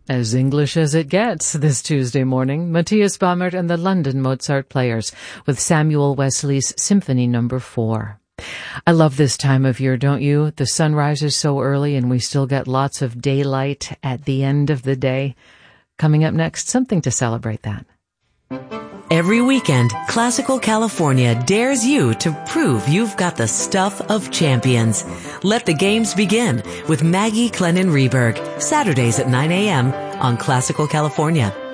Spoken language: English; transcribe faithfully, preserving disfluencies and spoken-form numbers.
As English as it gets this Tuesday morning, Matthias Baumert and the London Mozart Players with Samuel Wesley's Symphony Number four. I love this time of year, don't you? The sun rises so early and we still get lots of daylight at the end of the day. Coming up next, something to celebrate that. Every weekend, Classical California dares you to prove you've got the stuff of champions. Let the games begin with Maggie Clennon Reberg, Saturdays at nine a.m. on Classical California.